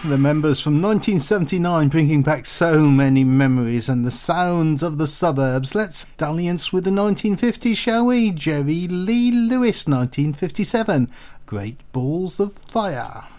The members from 1979, bringing back so many memories and the sounds of the suburbs. Let's dalliance with the 1950s, shall we? Jerry Lee Lewis, 1957, Great Balls of Fire.